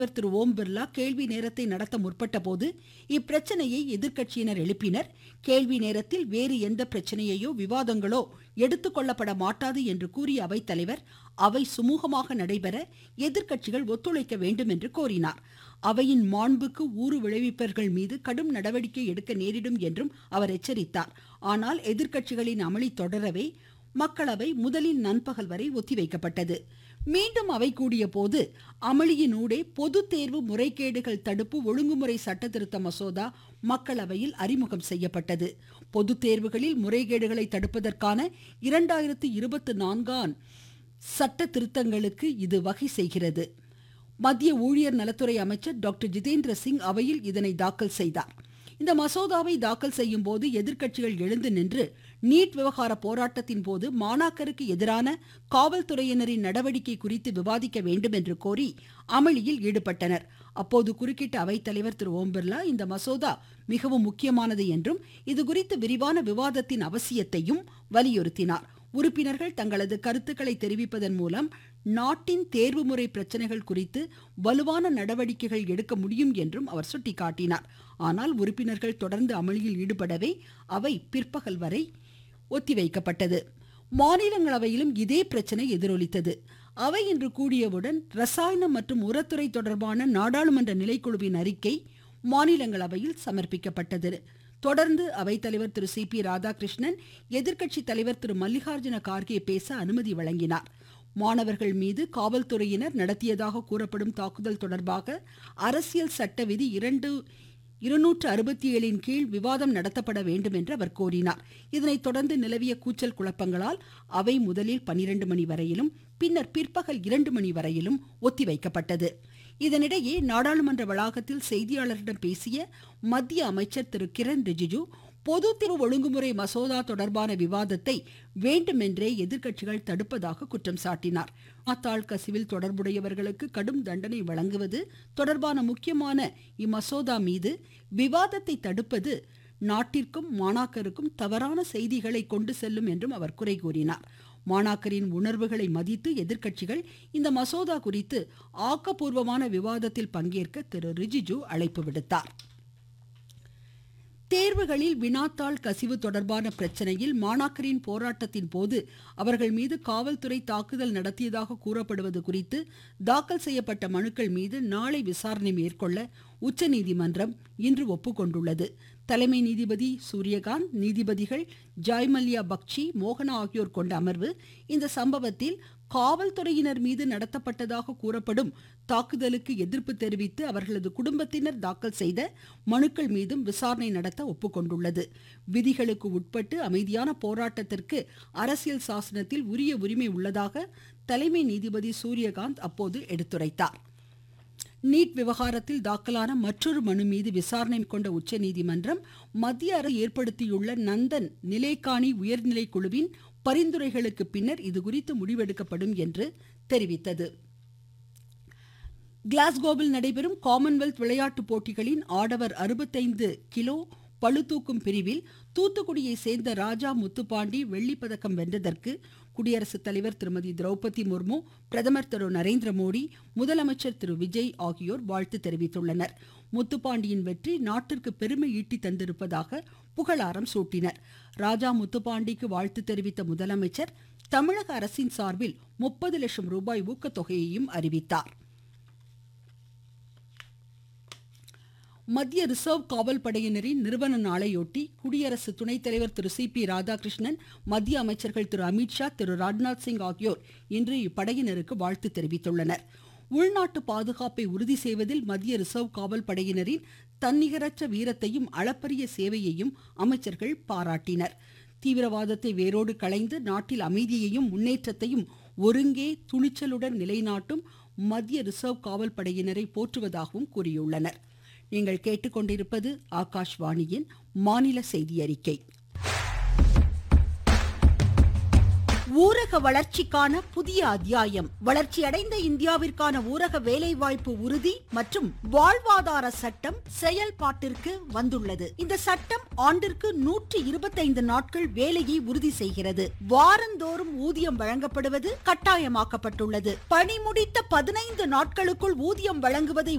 திரு ஓம் பிர்லா கேள்வி நேரத்தை நடத்த முற்பட்ட போது இப்பிரச்சனையை எதிர்க்கட்சியினர் எழுப்பினர். கேள்வி நேரத்தில் வேறு எந்த பிரச்சனையோ விவாதங்களோ எடுத்துக்கொள்ளப்பட மாட்டாது என்று கூறிய அவைத்தலைவர் அவை சுமூகமாக நடைபெற எதிர்க்கட்சிகள் ஒத்துழைக்க வேண்டும் என்று கோரினார். அவையின் மாண்புக்கு ஊறு விளைவிப்பவர்கள் மீது கடும் நடவடிக்கை எடுக்க நேரிடும் என்றும் அவர் எச்சரித்தார். ஆனால் எதிர்க்கட்சிகளின் அமளி தொடரவே மக்களவை முதலில் நண்பகல் வரை ஒத்திவைக்கப்பட்டது. மீண்டும் அவை கூடிய போது அமளியினூடே பொது தேர்வு முறைகேடுகள் தடுப்பு ஒழுங்குமுறை சட்ட திருத்த மசோதா மக்களவையில் அறிமுகம் செய்யப்பட்டது. பொது தேர்வுகளில் முறைகேடுகளை தடுப்பதற்கான 2024 சட்ட திருத்தங்களுக்கு இது வகை செய்கிறது. மத்திய ஊழியர் நலத்துறை அமைச்சர் டாக்டர் ஜிதேந்திர சிங் அவையில் இதனை தாக்கல் செய்தார். இந்த மசோதாவை தாக்கல் செய்யும் போது எதிர்க்கட்சிகள் எழுந்து நின்று நீட் விவகார போராட்டத்தின் போது மாணாக்கருக்கு எதிரான காவல்துறையினரின் நடவடிக்கை குறித்து விவாதிக்க வேண்டும் என்று கோரி அமளியில் ஈடுபட்டனர். அப்போது குறுக்கிட்ட அவைத்தலைவர் திரு ஓம் பிர்லா இந்த மசோதா மிகவும் முக்கியமானது என்றும் இதுகுறித்து விரிவான விவாதத்தின் அவசியத்தையும் வலியுறுத்தினார். உறுப்பினர்கள் தங்களது கருத்துக்களை தெரிவிப்பதன் மூலம் நாட்டின் தேர்வு முறை பிரச்சனைகள் குறித்து வலுவான நடவடிக்கைகள் எடுக்க முடியும் என்றும் அவர் சுட்டிக்காட்டினார். ஆனால் உறுப்பினர்கள் தொடர்ந்து அமளியில் ஈடுபடவே அவை பிற்பகல் வரை ஒத்திவைக்கப்பட்டது. மாநிலங்களவையிலும் இதே பிரச்சனை எதிரொலித்தது. அவை இன்று கூடியவுடன் ரசாயனம் மற்றும் உரத்துறை தொடர்பான நாடாளுமன்ற நிலைக்குழுவின் அறிக்கை மாநிலங்களவையில் சமர்ப்பிக்கப்பட்டது. தொடர்ந்து அவைத்தலைவர் திரு சி பி ராதாகிருஷ்ணன் எதிர்க்கட்சி தலைவர் திரு மல்லிகார்ஜுன கார்கே பேச அனுமதி வழங்கினார். மாணவர்கள் மீது காவல்துறையினர் நடத்தியதாக கூறப்படும் தாக்குதல் தொடர்பாக அரசியல் சட்ட விதி 267 கீழ் விவாதம் நடத்தப்பட வேண்டும் என்று அவர் கோரினார். இதனைத் தொடர்ந்து நிலவிய கூச்சல் குழப்பங்களால் அவை முதலில் 12 மணி வரையிலும் பின்னர் பிற்பகல் 2 மணி வரையிலும் ஒத்திவைக்கப்பட்டது. இதனிடையே நாடாளுமன்ற வளாகத்தில் செய்தியாளர்களிடம் பேசிய மத்திய அமைச்சர் திரு கிரண் ரிஜிஜு பொது தேர்வு ஒழுங்குமுறை மசோதா தொடர்பான விவாதத்தை வேண்டுமென்றே எதிர்க்கட்சிகள் தடுப்பதாக குற்றம் சாட்டினார். வினாத்தாள் கசிவில் தொடர்புடையவர்களுக்கு கடும் தண்டனை வழங்குவது தொடர்பான முக்கியமான இம்மசோதா மீது விவாதத்தை தடுப்பது நாட்டிற்கும் மாணாக்கருக்கும் தவறான செய்திகளை கொண்டு செல்லும் என்றும் அவர் குறை கூறினார். மாணாக்கரின் உணர்வுகளை மதித்து எதிர்க்கட்சிகள் இந்த மசோதா குறித்து ஆக்கப்பூர்வமான விவாதத்தில் பங்கேற்க திரு ரிஜிஜு அழைப்பு விடுத்தார். தேர்வுகளில் வினாத்தாள் கசிவு தொடர்பான பிரச்சனையில் மாணாக்கரின் போராட்டத்தின் போது அவர்கள் மீது காவல்துறை தாக்குதல் நடத்தியதாக கூறப்படுவது குறித்து தாக்கல் செய்யப்பட்ட மனுக்கள் மீது நாளை விசாரணை மேற்கொள்ள உச்சநீதிமன்றம் இன்று ஒப்புக்கொண்டுள்ளது. தலைமை நீதிபதி சூரியகாந்த், நீதிபதிகள் ஜாய்மல்யா பக்ஷி, மோகனா ஆகியோர் கொண்ட அமர்வு இந்த சம்பவத்தில் காவல்துறையினர் மீது நடத்தப்பட்டதாக கூறப்படும் தாக்குதலுக்கு எதிர்ப்பு தெரிவித்து அவர்களது குடும்பத்தினர் தாக்கல் செய்த மனுக்கள் மீதும் விசாரணை நடத்த ஒப்புக்கொண்டுள்ளது. விதிகளுக்கு உட்பட்டு அமைதியான போராட்டத்திற்கு அரசியல் சாசனத்தில் உரிய உரிமை உள்ளதாக தலைமை நீதிபதி சூரியகாந்த் அப்போது எடுத்துரைத்தார். நீட் விவகாரத்தில் தாக்கலான மற்றொரு மனு மீது விசாரணை கொண்ட உச்சநீதிமன்றம் மத்திய அரசு ஏற்படுத்தியுள்ள நந்தன் நிலைக்காணி உயர்நிலை குழுவின் பரிந்துரைகளுக்கு பின்னர் இதுகுறித்து முடிவெடுக்கப்படும் என்று தெரிவித்தது. கிளாஸ்கோவில் நடைபெறும் காமன்வெல்த் விளையாட்டுப் போட்டிகளின் ஆடவர் 65 கிலோ பளுதூக்கும் பிரிவில் தூத்துக்குடியை சேர்ந்த ராஜா முத்துப்பாண்டி வெள்ளிப்பதக்கம் வென்றதற்கு குடியரசுத் தலைவர் திருமதி திரௌபதி முர்மு, பிரதமர் திரு நரேந்திர மோடி, முதலமைச்சர் திரு விஜய் ஆகியோர் வாழ்த்து தெரிவித்துள்ளனர். முத்துப்பாண்டியின் வெற்றி நாட்டிற்கு பெருமை ஈட்டி தந்திருப்பதாக புகழாரம் சூட்டினர். ராஜா முத்துப்பாண்டிக்கு வாழ்த்து தெரிவித்த முதலமைச்சர் தமிழக அரசின் சார்பில் 30 லட்சம் ரூபாய் ஊக்கத்தொகையையும் அறிவித்தார். மத்திய ரிசர்வ் காவல் படையினரின் நிறுவன நாளையொட்டி குடியரசு துணைத் தலைவர் திரு சி பி ராதாகிருஷ்ணன், மத்திய அமைச்சர்கள் திரு அமித்ஷா, திரு ராஜ்நாத் சிங் ஆகியோர் இன்று இப்படையினருக்கு வாழ்த்து தெரிவித்துள்ளனர். உள்நாட்டு பாதுகாப்பை உறுதி செய்வதில் மத்திய ரிசர்வ் காவல் படையினரின் தன்னிகரற்ற வீரத்தையும் அளப்பரிய சேவையையும் அமைச்சர்கள் பாராட்டினர். தீவிரவாதத்தை வேரோடு களைந்து நாட்டில் அமைதியையும் முன்னேற்றத்தையும் ஒருங்கே துணிச்சலுடன் நிலைநாட்டும் மத்திய ரிசர்வ் காவல் படையினரை போற்றுவதாகவும் கூறியுள்ளனர். நீங்கள் கேட்டுக்கொண்டிருப்பது ஆகாஷ்வாணியின் மாநில செய்தி அறிக்கை. ஊரக வளர்ச்சிக்கான புதிய அத்தியாயம். வளர்ச்சியடைந்த இந்தியாவிற்கான ஊரக வேலைவாய்ப்பு உறுதி மற்றும் வாழ்வாதார சட்டம் செயல்பாட்டிற்கு வந்துள்ளது. இந்த சட்டம் ஆண்டிற்கு 125 நாட்கள் வேலையை உறுதி செய்கிறது. வாரந்தோறும் ஊதியம் வழங்கப்படுவது கட்டாயமாக்கப்பட்டுள்ளது. பணி முடித்த 15 நாட்களுக்குள் ஊதியம் வழங்குவதை